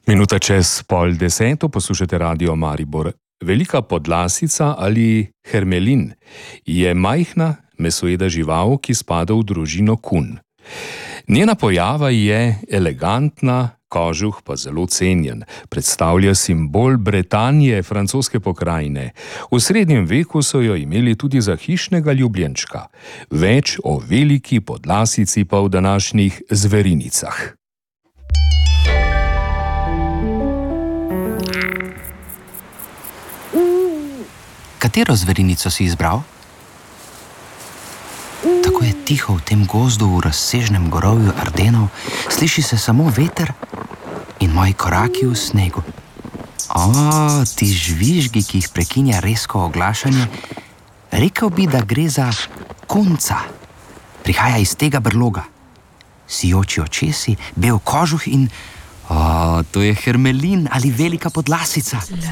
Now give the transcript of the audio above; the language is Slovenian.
Minuta čez 9:30 poslušate Radio Maribor. Velika podlasica ali hermelin je majhna mesojeda žival, ki spada v družino kun. Njena pojava je elegantna, kožuh pa zelo cenjen. Predstavlja simbol Bretanje, francoske pokrajine. V srednjem veku so jo imeli tudi za hišnega ljubljenčka. Več o veliki podlasici pa v današnjih zverinicah. Katero zverinico si izbral? Tako je tiho v tem gozdu v razsežnem gorovju Ardenov, sliši se samo veter in moji koraki v snegu. Ti žvižgi, ki jih prekinja rezko oglašanje, rekel bi, da gre za kunca. Prihaja iz tega brloga. Sijoči očesi, bel kožuh in... to je hermelin ali velika podlasica.